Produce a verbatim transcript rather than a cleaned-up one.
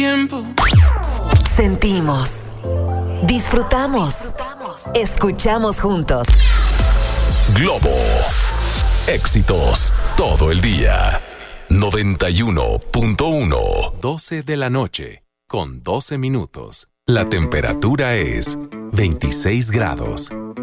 tiempo. Sentimos, disfrutamos, escuchamos juntos. Globo. Éxitos todo el día. noventa y uno punto uno. doce de la noche, con doce minutos. La temperatura es veintiséis grados.